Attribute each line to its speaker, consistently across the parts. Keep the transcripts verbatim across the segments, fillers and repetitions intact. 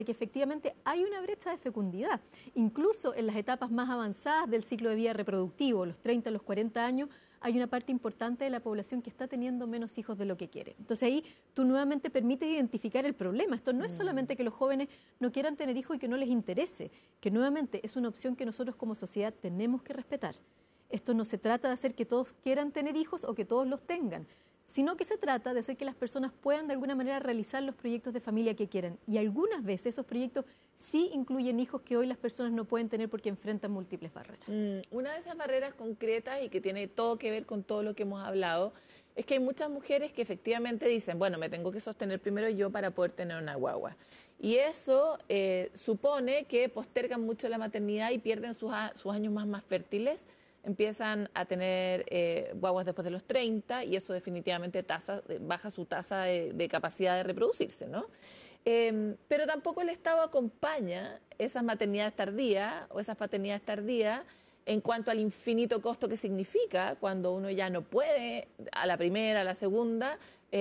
Speaker 1: que efectivamente hay una brecha de fecundidad. Incluso en las etapas más avanzadas del ciclo de vida reproductivo, los treinta, los cuarenta años, hay una parte importante de la población que está teniendo menos hijos de lo que quiere. Entonces ahí tú nuevamente permites identificar el problema. Esto no es solamente que los jóvenes no quieran tener hijos y que no les interese, que nuevamente es una opción que nosotros como sociedad tenemos que respetar. Esto no se trata de hacer que todos quieran tener hijos o que todos los tengan, sino que se trata de hacer que las personas puedan de alguna manera realizar los proyectos de familia que quieran. Y algunas veces esos proyectos sí incluyen hijos que hoy las personas no pueden tener porque enfrentan múltiples barreras.
Speaker 2: Mm, una de esas barreras concretas y que tiene todo que ver con todo lo que hemos hablado es que hay muchas mujeres que efectivamente dicen, bueno, me tengo que sostener primero yo para poder tener una guagua. Y eso eh, supone que postergan mucho la maternidad y pierden sus, sus años más, más fértiles. Empiezan a tener eh, guaguas después de los treinta y eso definitivamente tasa, baja su tasa de, de capacidad de reproducirse, ¿no? Eh, pero tampoco el Estado acompaña esas maternidades tardías o esas paternidades tardías en cuanto al infinito costo que significa cuando uno ya no puede, a la primera, a la segunda,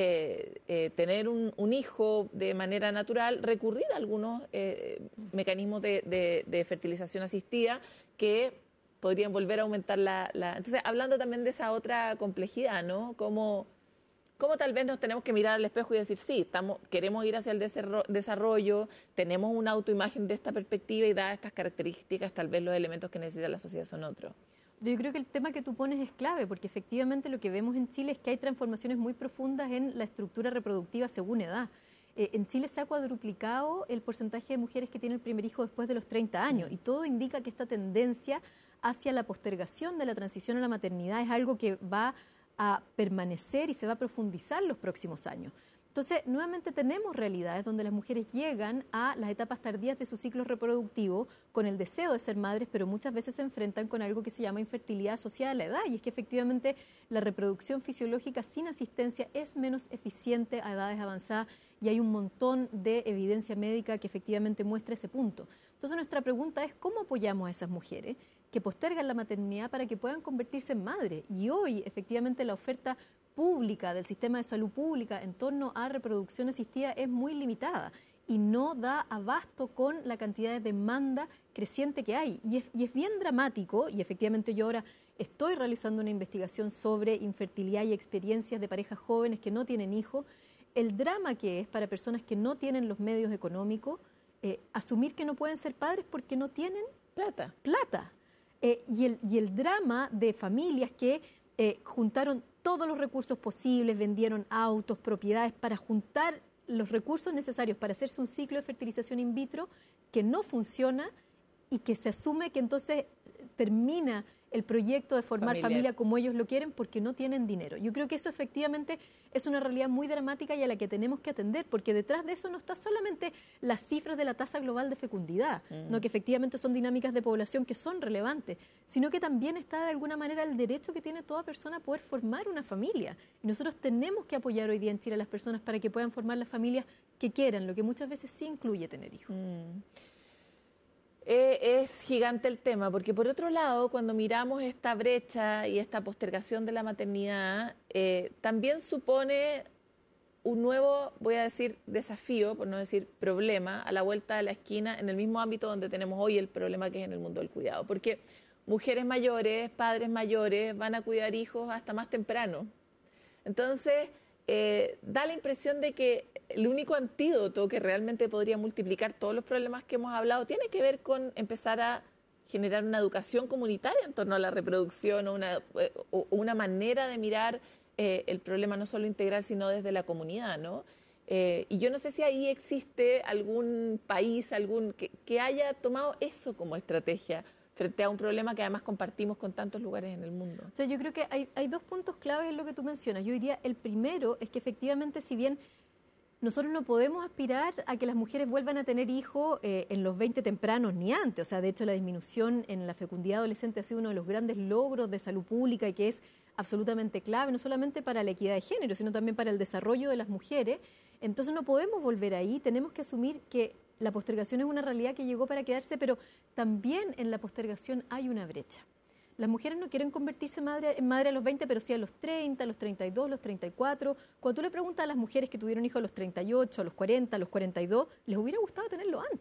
Speaker 2: eh, eh, tener un, un hijo de manera natural, recurrir a algunos eh, mecanismos de, de, de fertilización asistida que podrían volver a aumentar la, la... Entonces, hablando también de esa otra complejidad, ¿no? Cómo, cómo tal vez nos tenemos que mirar al espejo y decir, sí, estamos, queremos ir hacia el desarrollo, tenemos una autoimagen de esta perspectiva y dadas estas características, tal vez los elementos que necesita la sociedad son otros.
Speaker 1: Yo creo que el tema que tú pones es clave, porque efectivamente lo que vemos en Chile es que hay transformaciones muy profundas en la estructura reproductiva según edad. Eh, en Chile se ha cuadruplicado el porcentaje de mujeres que tienen el primer hijo después de los treinta años, y todo indica que esta tendencia hacia la postergación de la transición a la maternidad es algo que va a permanecer y se va a profundizar los próximos años. Entonces, nuevamente tenemos realidades donde las mujeres llegan a las etapas tardías de su ciclo reproductivo con el deseo de ser madres, pero muchas veces se enfrentan con algo que se llama infertilidad asociada a la edad, y es que efectivamente la reproducción fisiológica sin asistencia es menos eficiente a edades avanzadas, y hay un montón de evidencia médica que efectivamente muestra ese punto. Entonces, nuestra pregunta es ¿cómo apoyamos a esas mujeres que postergan la maternidad para que puedan convertirse en madres? Y hoy, efectivamente, la oferta pública del sistema de salud pública en torno a reproducción asistida es muy limitada y no da abasto con la cantidad de demanda creciente que hay. Y es, y es bien dramático, y efectivamente yo ahora estoy realizando una investigación sobre infertilidad y experiencias de parejas jóvenes que no tienen hijos, el drama que es para personas que no tienen los medios económicos, eh, asumir que no pueden ser padres porque no tienen
Speaker 2: plata.
Speaker 1: plata. Eh, y, el, y el drama de familias que eh, juntaron todos los recursos posibles, vendieron autos, propiedades, para juntar los recursos necesarios para hacerse un ciclo de fertilización in vitro que no funciona y que se asume que entonces termina el proyecto de formar
Speaker 2: Familiar.
Speaker 1: familia como ellos lo quieren porque no tienen dinero. Yo creo que eso efectivamente es una realidad muy dramática y a la que tenemos que atender, porque detrás de eso no está solamente las cifras de la tasa global de fecundidad, mm. no, que efectivamente son dinámicas de población que son relevantes, sino que también está de alguna manera el derecho que tiene toda persona a poder formar una familia. Y nosotros tenemos que apoyar hoy día en Chile a las personas para que puedan formar las familias que quieran, lo que muchas veces sí incluye tener hijos.
Speaker 2: Mm. Eh, es gigante el tema, porque por otro lado, cuando miramos esta brecha y esta postergación de la maternidad, eh, también supone un nuevo, voy a decir, desafío, por no decir problema, a la vuelta de la esquina, en el mismo ámbito donde tenemos hoy el problema que es en el mundo del cuidado. Porque mujeres mayores, padres mayores, van a cuidar hijos hasta más temprano. Entonces, eh, da la impresión de que el único antídoto que realmente podría multiplicar todos los problemas que hemos hablado tiene que ver con empezar a generar una educación comunitaria en torno a la reproducción o una, o una manera de mirar eh, el problema no solo integral, sino desde la comunidad, ¿no? Eh, y yo no sé si ahí existe algún país algún que, que haya tomado eso como estrategia frente a un problema que además compartimos con tantos lugares en el mundo.
Speaker 1: O sea, yo creo que hay, hay dos puntos claves en lo que tú mencionas. Yo diría, el primero es que efectivamente, si bien nosotros no podemos aspirar a que las mujeres vuelvan a tener hijos eh, en los veinte tempranos ni antes. O sea, de hecho, la disminución en la fecundidad adolescente ha sido uno de los grandes logros de salud pública y que es absolutamente clave, no solamente para la equidad de género, sino también para el desarrollo de las mujeres. Entonces no podemos volver ahí, tenemos que asumir que la postergación es una realidad que llegó para quedarse, pero también en la postergación hay una brecha. Las mujeres no quieren convertirse madre, en madre a los veinte, pero sí a los treinta, a los treinta y dos, a los treinta y cuatro. Cuando tú le preguntas a las mujeres que tuvieron hijos a los treinta y ocho, a los cuarenta, a los cuarenta y dos, les hubiera gustado tenerlo antes.